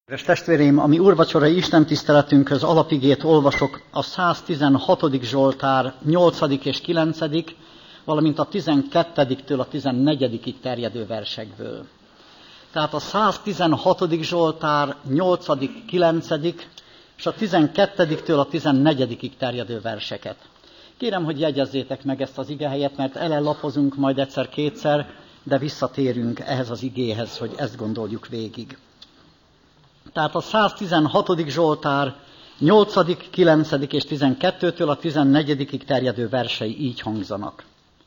Kedves testvéreim, a mi úrvacsorai istentiszteletünkhöz alapigét olvasok a 116. Zsoltár 8. és 9., valamint a 12-től a 14. terjedő versekből. Tehát a 116. Zsoltár 8., 9. és a 12-től a 14. terjedő verseket. Kérem, hogy jegyezzétek meg ezt az igehelyet, mert elellapozunk majd egyszer-kétszer, de visszatérünk ehhez az igéhez, hogy ezt gondoljuk végig. Tehát a 116. Zsoltár 8., 9. és 12-től a 14. terjedő versei így hangzanak.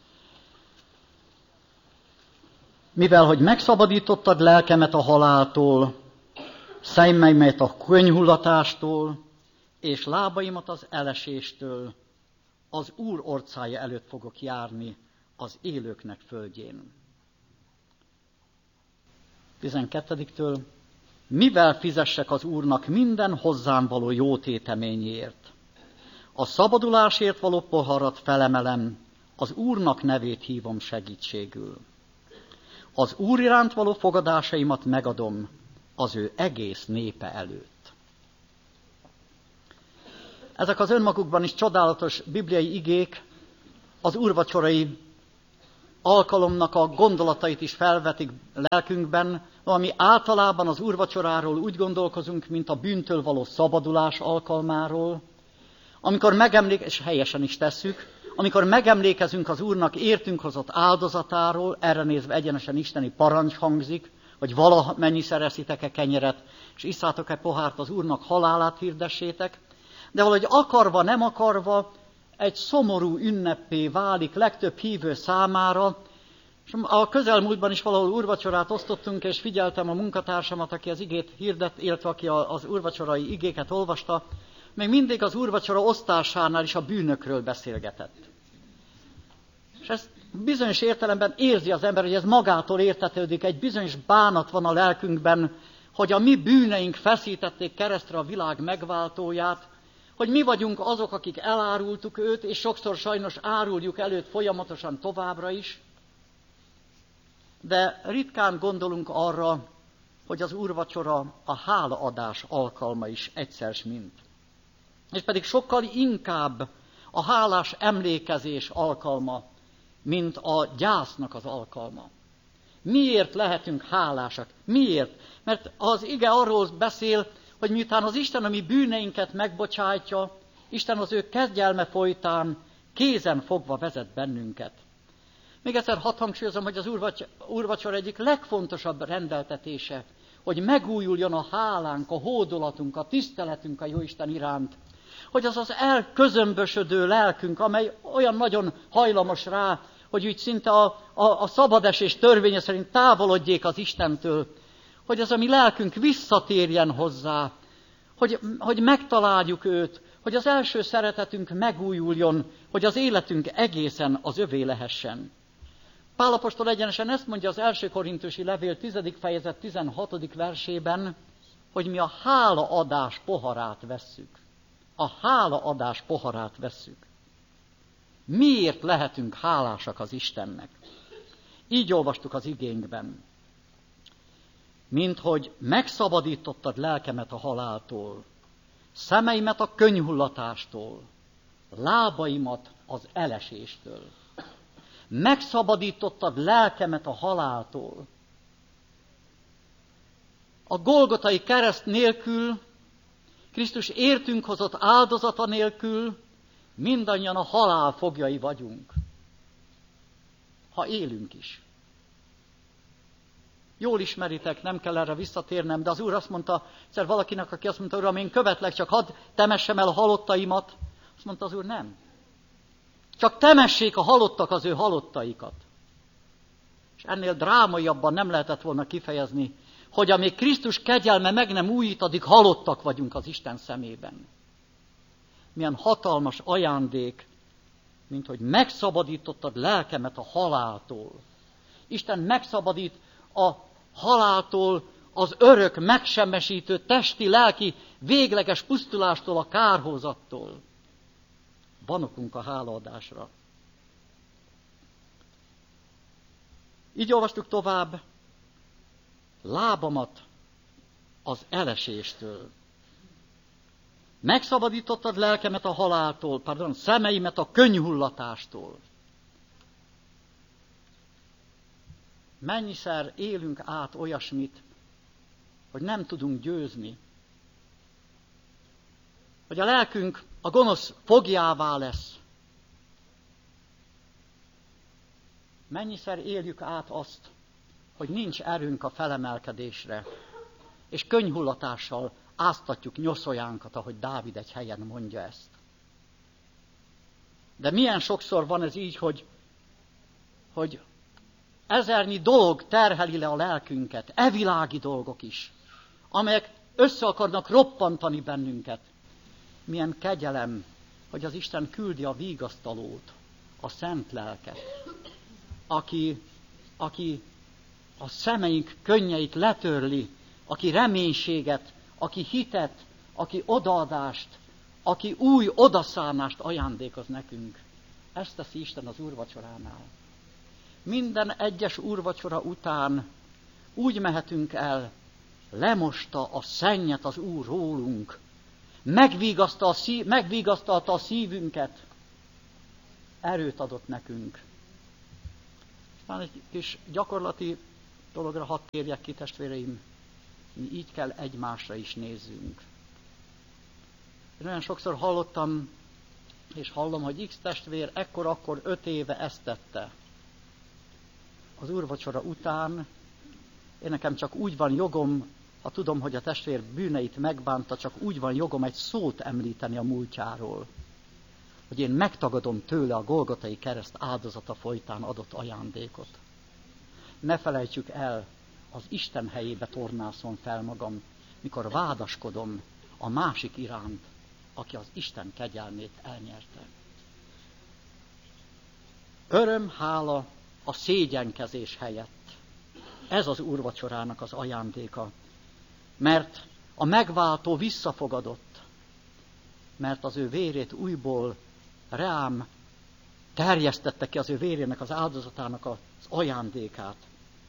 Mivel, hogy megszabadítottad lelkemet a haláltól, szemeimet a könyhullatástól, és lábaimat az eleséstől, az Úr orcája előtt fogok járni az élőknek földjén. 12-től. Mivel fizessek az Úrnak minden hozzám való jó téteményért? A szabadulásért való poharat felemelem, az Úrnak nevét hívom segítségül. Az Úr iránt való fogadásaimat megadom az ő egész népe előtt. Ezek az önmagukban is csodálatos bibliai igék az úrvacsorai alkalomnak a gondolatait is felvetik lelkünkben, ami általában az úrvacsoráról úgy gondolkozunk, mint a bűntől való szabadulás alkalmáról, amikor és helyesen is tesszük, amikor megemlékezünk az Úrnak értünk hozott áldozatáról, erre nézve egyenesen isteni parancs hangzik, hogy valamennyiszer eszitek-e kenyeret, és isszátok-e pohárt, az Úrnak halálát hirdessétek, de valahogy akarva, nem akarva, egy szomorú ünneppé válik legtöbb hívő számára, és a közelmúltban is valahol úrvacsorát osztottunk, és figyeltem a munkatársamat, aki az igét hirdet, illetve aki az úrvacsorai igéket olvasta, még mindig az úrvacsora osztásánál is a bűnökről beszélgetett. És ezt bizonyos értelemben érzi az ember, hogy ez magától értetődik, egy bizonyos bánat van a lelkünkben, hogy a mi bűneink feszítették keresztre a világ megváltóját, hogy mi vagyunk azok, akik elárultuk őt, és sokszor sajnos áruljuk előtt folyamatosan továbbra is, de ritkán gondolunk arra, hogy az úrvacsora a hálaadás alkalma is egyszer mint. És pedig sokkal inkább a hálás emlékezés alkalma, mint a gyásznak az alkalma. Miért lehetünk hálásak? Miért? Mert az ige arról beszél, hogy miután az Isten a mi bűneinket megbocsátja, Isten az ő kegyelme folytán kézen fogva vezet bennünket. Még egyszer hadd hangsúlyozom, hogy az úrvacsora egyik legfontosabb rendeltetése, hogy megújuljon a hálánk, a hódolatunk, a tiszteletünk a Jóisten iránt, hogy az az elközömbösödő lelkünk, amely olyan nagyon hajlamos rá, hogy úgy szinte a szabadesés törvénye szerint távolodjék az Istentől, hogy az a mi lelkünk visszatérjen hozzá, hogy megtaláljuk őt, hogy az első szeretetünk megújuljon, hogy az életünk egészen az övé lehessen. Pál apostol egyenesen ezt mondja az 1. Korintusi levél 10. fejezet 16. versében, hogy mi a hálaadás poharát vesszük. A hálaadás poharát vesszük. Miért lehetünk hálásak az Istennek? Így olvastuk az igénkben. Mint hogy megszabadítottad lelkemet a haláltól, szemeimet a könyhullatástól, lábaimat az eleséstől. Megszabadítottad lelkemet a haláltól. A golgotai kereszt nélkül, Krisztus értünk hozott áldozata nélkül mindannyian a halál foglyai vagyunk, ha élünk is. Jól ismeritek, nem kell erre visszatérnem, de az Úr azt mondta, egyszer valakinek, aki azt mondta, Uram, én követlek, csak hadd temessem el a halottaimat. Azt mondta az Úr, nem. Csak temessék a halottak az ő halottaikat. És ennél drámaiabban nem lehetett volna kifejezni, hogy amíg Krisztus kegyelme meg nem újít, addig halottak vagyunk az Isten szemében. Milyen hatalmas ajándék, mint hogy megszabadítottad lelkemet a haláltól. Isten megszabadít a haláltól, az örök, megsemmisítő, testi, lelki, végleges pusztulástól, a kárhozattól. Van okunk a hálaadásra. Így olvastuk tovább, lábamat az eleséstől. Megszabadítottad lelkemet a haláltól, szemeimet a könnyhullatástól. Mennyiszer élünk át olyasmit, hogy nem tudunk győzni. Hogy a lelkünk a gonosz fogjává lesz. Mennyiszer éljük át azt, hogy nincs erőnk a felemelkedésre, és könnyhullatással áztatjuk nyoszojánkat, ahogy Dávid egy helyen mondja ezt. De milyen sokszor van ez így, hogy ezernyi dolog terheli le a lelkünket, evilági dolgok is, amelyek össze akarnak roppantani bennünket. Milyen kegyelem, hogy az Isten küldi a vigasztalót, a szent lelket, aki a szemeink könnyeit letörli, aki reménységet, aki hitet, aki odaadást, aki új odaszánást ajándékoz nekünk. Ezt teszi Isten az úrvacsoránál. Minden egyes úrvacsora után úgy mehetünk el, lemosta a szennyet az Úr rólunk, megvigasztalta a szívünket, erőt adott nekünk. Már egy kis gyakorlati dologra hadd térjek ki, testvéreim, mi így kell egymásra is nézzünk. Én olyan sokszor hallottam, és hallom, hogy X testvér ekkor 5 éve ezt tette. Az úrvacsora után én nekem csak úgy van jogom, ha tudom, hogy a testvér bűneit megbánta, csak úgy van jogom egy szót említeni a múltjáról, hogy én megtagadom tőle a Golgotai kereszt áldozata folytán adott ajándékot. Ne felejtsük el, az Isten helyébe tornászom fel magam, mikor vádaskodom a másik iránt, aki az Isten kegyelmét elnyerte. Öröm, hála a szégyenkezés helyett. Ez az úrvacsorának az ajándéka. Mert a megváltó visszafogadott, mert az ő vérét újból rám terjesztette ki, az ő vérének, az áldozatának az ajándékát.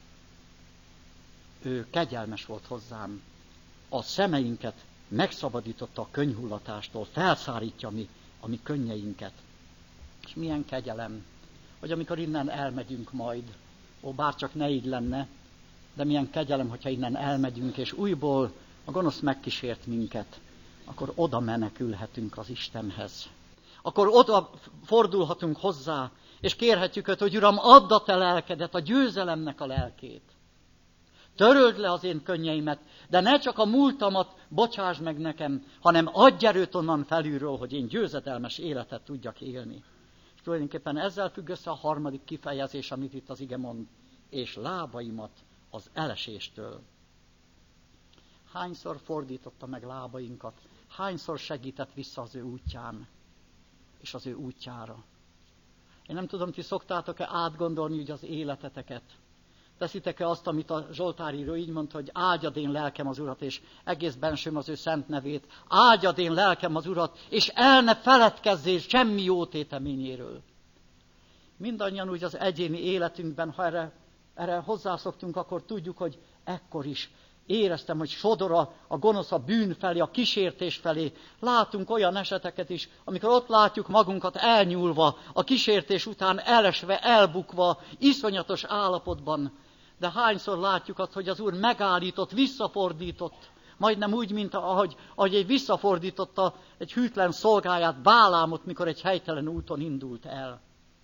Ő kegyelmes volt hozzám. A szemeinket megszabadította a könnyhullatástól, felszárítja a mi könnyeinket. És milyen kegyelem, hogy amikor innen elmegyünk majd, bárcsak ne így lenne, de milyen kegyelem, hogyha innen elmegyünk, és újból a gonosz megkísért minket, akkor oda menekülhetünk az Istenhez. Akkor oda fordulhatunk hozzá, és kérhetjük őt, hogy Uram, add a te lelkedet, a győzelemnek a lelkét. Töröld le az én könnyeimet, de ne csak a múltamat bocsáss meg nekem, hanem adj erőt onnan felülről, hogy én győzedelmes életet tudjak élni. És tulajdonképpen ezzel függ össze a harmadik kifejezés, amit itt az ige mond, és lábaimat az eleséstől. Hányszor fordította meg lábainkat, hányszor segített vissza az ő útján, és az ő útjára. Én nem tudom, ti szoktátok-e átgondolni úgy az életeteket? Teszitek-e azt, amit a Zsoltáríró így mondta, hogy áldjad én lelkem az Urat, és egész bensőm az ő szent nevét, áldjad én lelkem az Urat, és el ne feledkezzél semmi jó téteményéről. Mindannyian úgy az egyéni életünkben, ha erre hozzászoktunk, akkor tudjuk, hogy ekkor is éreztem, hogy sodor a gonosz a bűn felé, a kísértés felé. Látunk olyan eseteket is, amikor ott látjuk magunkat elnyúlva, a kísértés után elesve, elbukva, iszonyatos állapotban. De hányszor látjuk azt, hogy az Úr megállított, visszafordított, majdnem úgy, mint ahogy egy visszafordította egy hűtlen szolgáját, Bálámot, mikor egy helytelen úton indult el.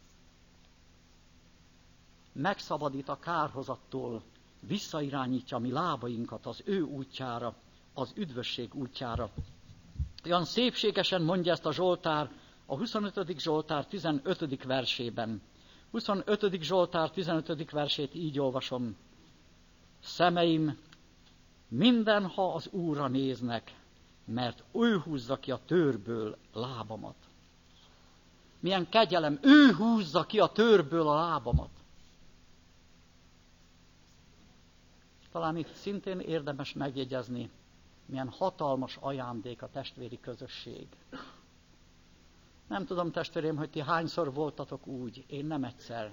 Megszabadít a kárhozattól, visszairányítja mi lábainkat az ő útjára, az üdvösség útjára. Olyan szépségesen mondja ezt a Zsoltár, a 25. Zsoltár 15. versében. 25. Zsoltár 15. versét így olvasom. Szemeim mindenha az Úrra néznek, mert ő húzza ki a törből lábamat. Milyen kegyelem, ő húzza ki a törből a lábamat. Talán itt szintén érdemes megjegyezni, milyen hatalmas ajándék a testvéri közösség. Nem tudom, testvérém, hogy ti hányszor voltatok úgy, én nem egyszer.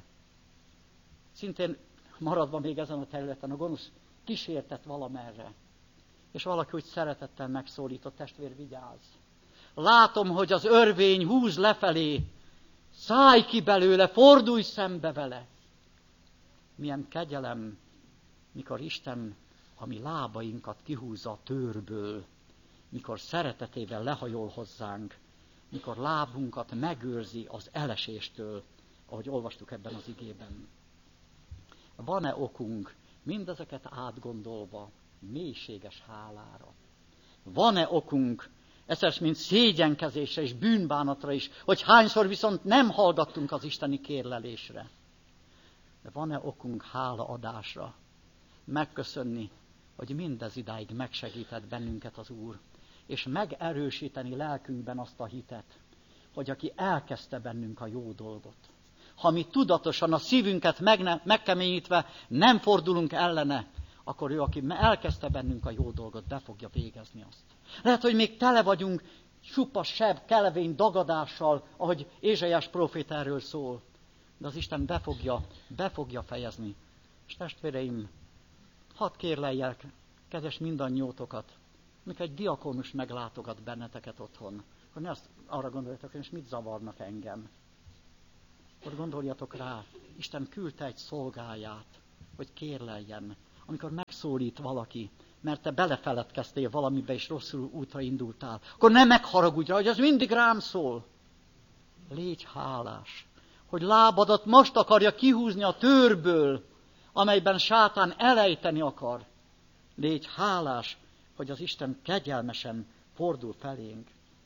Szintén maradva még ezen a területen, a gonosz kísértett valamerre. És valaki úgy szeretettel megszólított, testvér, vigyázz. Látom, hogy az örvény húz lefelé, szállj ki belőle, fordulj szembe vele. Milyen kegyelem, mikor Isten a mi lábainkat kihúzza a tőrből, mikor szeretetével lehajol hozzánk, mikor lábunkat megőrzi az eleséstől, ahogy olvastuk ebben az igében. Van-e okunk mindezeket átgondolva mélységes hálára? Van-e okunk egyszer mint szégyenkezésre és bűnbánatra is, hogy hányszor viszont nem hallgattunk az isteni kérlelésre? De van-e okunk hálaadásra? Megköszönni, hogy mindez idáig megsegített bennünket az Úr, és megerősíteni lelkünkben azt a hitet, hogy aki elkezdte bennünk a jó dolgot, ha mi tudatosan a szívünket megkeményítve nem fordulunk ellene, akkor ő, aki elkezdte bennünk a jó dolgot, be fogja végezni azt. Lehet, hogy még tele vagyunk csupa seb, kelevény dagadással, ahogy Ézsaiás próféta erről szól, de az Isten be fogja fejezni. És testvéreim, hadd kérleljek, kedves mindannyiótokat, mikor egy diakonus meglátogat benneteket otthon, akkor ne azt arra gondoljatok, hogy mit zavarnak engem. Akkor gondoljatok rá, Isten küldte egy szolgáját, hogy kérleljen, amikor megszólít valaki, mert te belefeledkeztél valamibe, és rosszul útra indultál, akkor ne megharagudj rá, hogy az mindig rám szól. Légy hálás, hogy lábadat most akarja kihúzni a tőrből, amelyben sátán elejteni akar. Légy hálás, hogy az Isten kegyelmesen fordul felénk.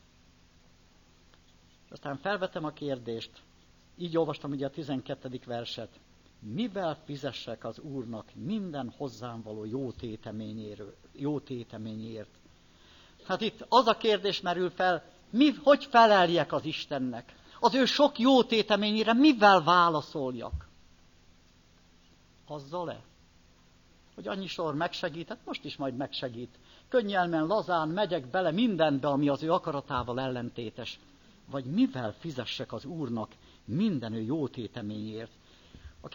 Aztán felvetem a kérdést, így olvastam ugye a 12. verset. Mivel fizessek az Úrnak minden hozzám való jó téteményért? Hát itt az a kérdés merül fel, hogy feleljek az Istennek? Az ő sok jó téteményére mivel válaszoljak? Azzal-e? Hogy annyiszor megsegített, most is majd megsegít. Könnyelmen, lazán megyek bele mindenbe, ami az ő akaratával ellentétes. Vagy mivel fizessek az Úrnak minden ő jó téteményért? A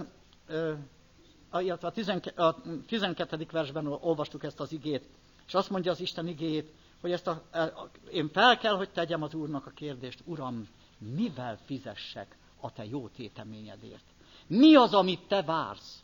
12. versben olvastuk ezt az igét, és azt mondja az Isten igéjét, hogy én fel kell, hogy tegyem az Úrnak a kérdést, Uram, mivel fizessek a te jó téteményedért? Mi az, amit te vársz?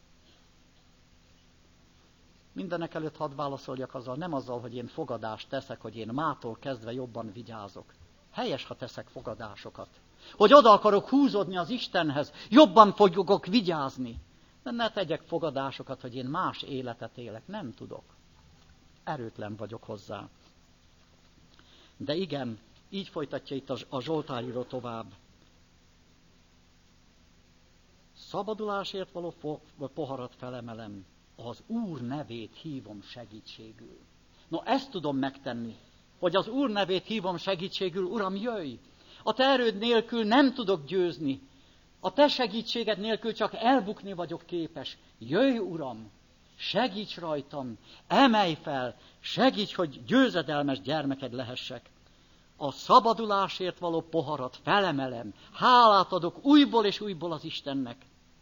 Mindenek előtt hadd válaszoljak azzal, nem azzal, hogy én fogadást teszek, hogy én mától kezdve jobban vigyázok. Helyes, ha teszek fogadásokat. Hogy oda akarok húzódni az Istenhez, jobban fogok vigyázni. De ne tegyek fogadásokat, hogy én más életet élek. Nem tudok. Erőtlen vagyok hozzá. De igen, így folytatja itt a Zsoltáríró tovább. Szabadulásért való poharat felemelem, az Úr nevét hívom segítségül. No, ezt tudom megtenni, hogy az Úr nevét hívom segítségül, Uram, jöjj! A te erőd nélkül nem tudok győzni. A te segítséged nélkül csak elbukni vagyok képes. Jöjj, Uram! Segíts rajtam! Emelj fel! Segíts, hogy győzedelmes gyermeked lehessek. A szabadulásért való poharat felemelem. Hálát adok újból és újból az Istennek.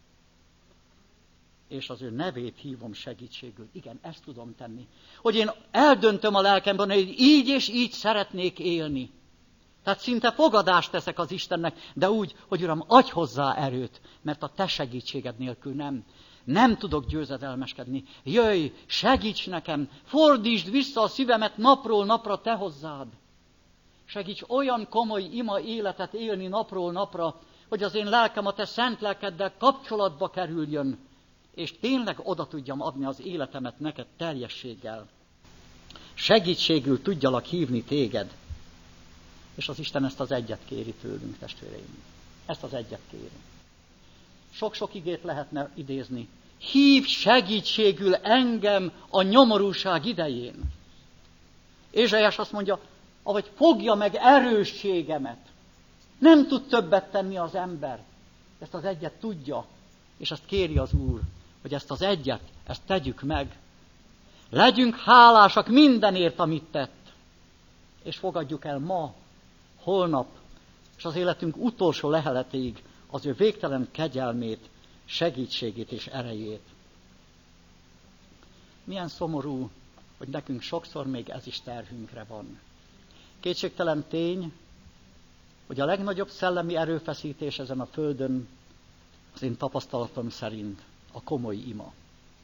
És az ő nevét hívom segítségül. Igen, ezt tudom tenni. Hogy én eldöntöm a lelkemben, hogy így és így szeretnék élni. Tehát szinte fogadást teszek az Istennek, de úgy, hogy Uram, adj hozzá erőt, mert a te segítséged nélkül nem tudok győzedelmeskedni. Jöjj, segíts nekem, fordítsd vissza a szívemet napról napra te hozzád. Segíts olyan komoly ima életet élni napról napra, hogy az én lelkem a te szent lelkeddel kapcsolatba kerüljön, és tényleg oda tudjam adni az életemet neked teljességgel. Segítségül tudjalak hívni téged. És az Isten ezt az egyet kéri tőlünk, testvéreim. Ezt az egyet kéri. Sok-sok igét lehetne idézni. Hívj segítségül engem a nyomorúság idején. Ézsaiás azt mondja, ahogy fogja meg erősségemet. Nem tud többet tenni az ember. Ezt az egyet tudja, és azt kéri az Úr, hogy ezt az egyet, ezt tegyük meg. Legyünk hálásak mindenért, amit tett. És fogadjuk el ma, holnap, és az életünk utolsó leheletéig az ő végtelen kegyelmét, segítségét és erejét. Milyen szomorú, hogy nekünk sokszor még ez is terhünkre van. Kétségtelen tény, hogy a legnagyobb szellemi erőfeszítés ezen a földön az én tapasztalatom szerint a komoly ima.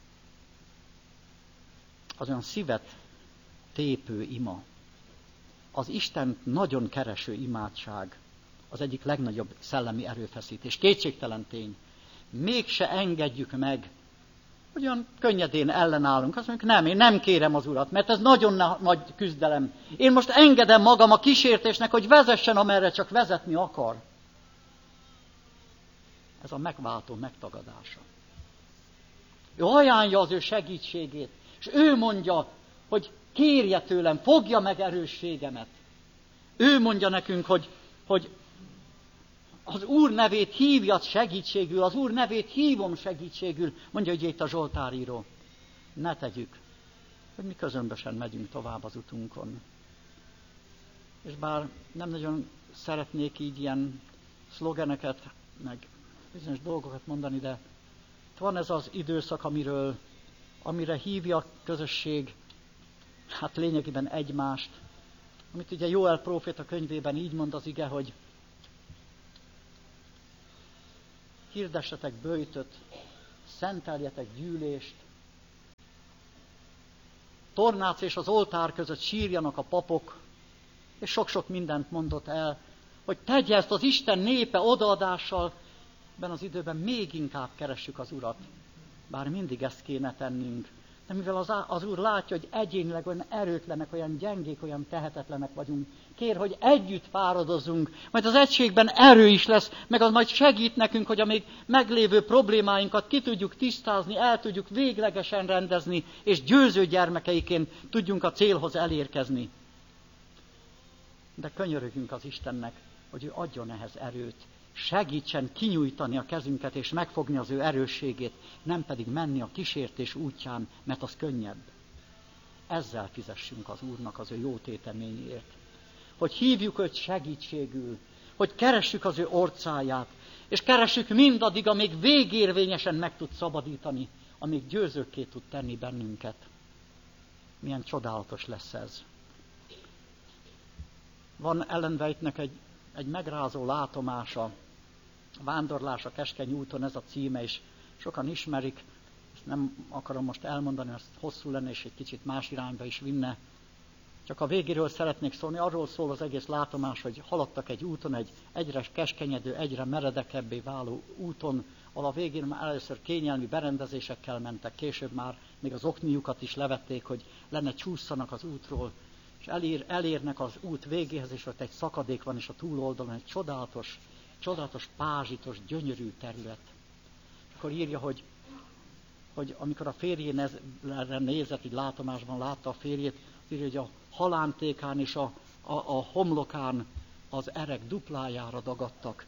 Az olyan szívet tépő ima. Az Istent nagyon kereső imádság az egyik legnagyobb szellemi erőfeszítés. Kétségtelen tény. Mégse engedjük meg, hogy olyan könnyedén ellenállunk. Azt mondjuk, nem, én nem kérem az Urat, mert ez nagyon nagy küzdelem. Én most engedem magam a kísértésnek, hogy vezessen, amerre csak vezetni akar. Ez a megváltó megtagadása. Ő ajánlja az ő segítségét, és ő mondja, hogy kérje tőlem, fogja meg erősségemet. Ő mondja nekünk, hogy az Úr nevét hívja segítségül, az Úr nevét hívom segítségül, mondja ugye itt a Zsoltáríró. Ne tegyük, hogy mi közömbösen megyünk tovább az utunkon. És bár nem nagyon szeretnék így ilyen szlogeneket, meg bizonyos dolgokat mondani, de van ez az időszak, amire hívja a közösség, hát lényegében egymást, amit ugye Jóel próféta könyvében így mond az ige, hogy hirdessetek böjtöt, szenteljetek gyűlést, tornác és az oltár között sírjanak a papok, és sok-sok mindent mondott el, hogy tegye ezt az Isten népe odaadással, ebben az időben még inkább keressük az Urat. Bár mindig ezt kéne tennünk. De mivel az Úr látja, hogy egyénileg olyan erőtlenek, olyan gyengék, olyan tehetetlenek vagyunk, kér, hogy együtt fáradozzunk, majd az egységben erő is lesz, meg az majd segít nekünk, hogy a még meglévő problémáinkat ki tudjuk tisztázni, el tudjuk véglegesen rendezni, és győző gyermekeiként tudjunk a célhoz elérkezni. De könyörögjünk az Istennek, hogy ő adjon ehhez erőt, segítsen kinyújtani a kezünket és megfogni az ő erősségét, nem pedig menni a kísértés útján, mert az könnyebb. Ezzel fizessünk az Úrnak az ő jó téteményért. Hogy hívjuk őt segítségül, hogy keressük az ő orcáját, és keressük mindaddig, amíg végérvényesen meg tud szabadítani, amíg győzőkké tud tenni bennünket. Milyen csodálatos lesz ez. Van Ellen White-nek egy megrázó látomása, Vándorlás a keskeny úton, ez a címe, és sokan ismerik, ezt nem akarom most elmondani, ezt hosszú lenne, és egy kicsit más irányba is vinne. Csak a végéről szeretnék szólni, arról szól az egész látomás, hogy haladtak egy úton, egy egyre keskenyedő, egyre meredekebbé váló úton, ahol a végén már először kényelmi berendezésekkel mentek, később már még az okniukat is levették, hogy lenne csússzanak az útról, és elérnek az út végéhez, és ott egy szakadék van, és a túloldalon egy csodálatos, pázsitos, gyönyörű terület. És akkor írja, hogy amikor a férjére nézett, így látomásban látta a férjét, írja, hogy a halántékán és a homlokán az erek duplájára dagadtak,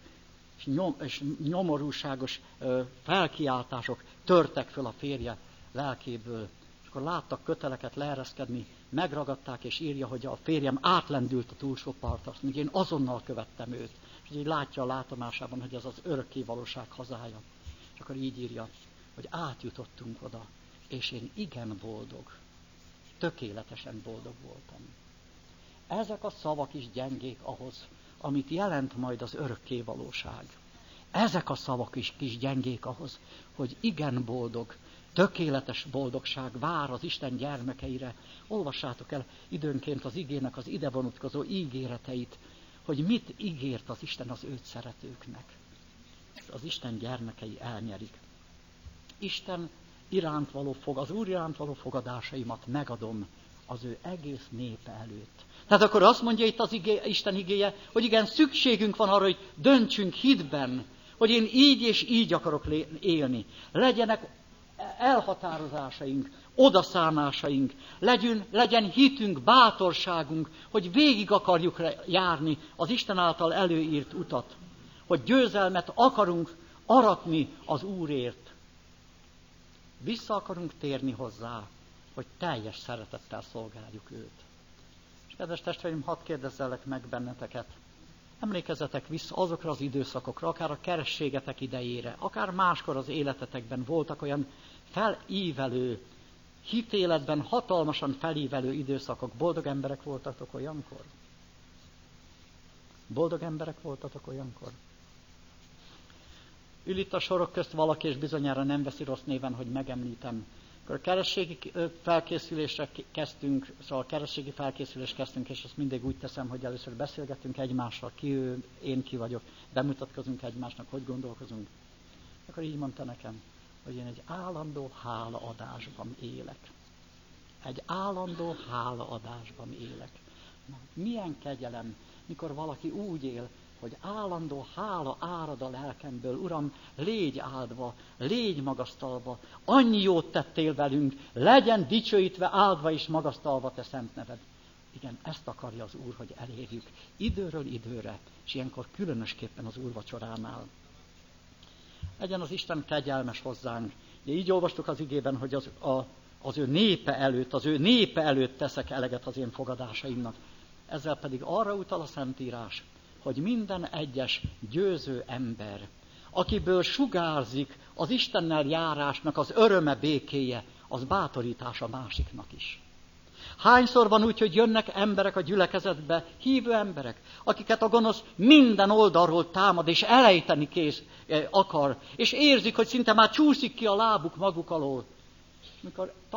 és nyomorúságos felkiáltások törtek föl a férje lelkéből. És akkor láttak köteleket leereszkedni, megragadták, és írja, hogy a férjem átlendült a túlsó partra, azt mondja, én azonnal követtem őt. És így látja a látomásában, hogy ez az örökké valóság hazája. És akkor így írja, hogy átjutottunk oda, és én igen boldog, tökéletesen boldog voltam. Ezek a szavak is gyengék ahhoz, amit jelent majd az örökké valóság. Ezek a szavak is kis gyengék ahhoz, hogy igen boldog, tökéletes boldogság vár az Isten gyermekeire. Olvassátok el időnként az igének az ide vonatkozó ígéreteit, hogy mit ígért az Isten az őt szeretőknek. Az Isten gyermekei elnyerik. Isten iránt való az Úr iránt való fogadásaimat megadom az ő egész népe előtt. Tehát akkor azt mondja itt az Isten igéje, hogy igen, szükségünk van arra, hogy döntsünk hitben, hogy én így és így akarok élni. Legyenek elhatározásaink, odaszánásaink, legyen hitünk, bátorságunk, hogy végig akarjuk járni az Isten által előírt utat, hogy győzelmet akarunk aratni az Úrért. Vissza akarunk térni hozzá, hogy teljes szeretettel szolgáljuk őt. És kedves testvéreim, hadd kérdezzelek meg benneteket. Emlékezzetek vissza azokra az időszakokra, akár a kerességetek idejére, akár máskor az életetekben voltak olyan felívelő hitéletben hatalmasan felívelő időszakok. Boldog emberek voltatok olyankor? Boldog emberek voltatok olyankor? Ül itt a sorok közt valaki, és bizonyára nem veszi rossz néven, hogy megemlítem. Akkor kerességi felkészülésre kezdtünk, szóval kerességi felkészülést kezdtünk, és azt mindig úgy teszem, hogy először beszélgetünk egymással, ki ő, én ki vagyok, bemutatkozunk egymásnak, hogy gondolkozunk. Akkor így mondta nekem, hogy én egy állandó hálaadásban élek. Egy állandó hálaadásban élek. Na, milyen kegyelem, mikor valaki úgy él, hogy állandó hála árad a lelkemből. Uram, légy áldva, légy magasztalva, annyi jót tettél velünk, legyen dicsőítve, áldva és magasztalva te szent neved. Igen, ezt akarja az Úr, hogy elérjük időről időre, és ilyenkor különösképpen az úrvacsoránál. Legyen az Isten kegyelmes hozzánk. Ugye így olvastuk az igében, hogy az ő népe előtt teszek eleget az én fogadásaimnak. Ezzel pedig arra utal a Szentírás, hogy minden egyes győző ember, akiből sugárzik az Istennel járásnak az öröme, békéje, az bátorítás a másiknak is. Hányszor van úgy, hogy jönnek emberek a gyülekezetbe, hívő emberek, akiket a gonosz minden oldalról támad, és elejteni akar, és érzik, hogy szinte már csúszik ki a lábuk maguk alól. Mikor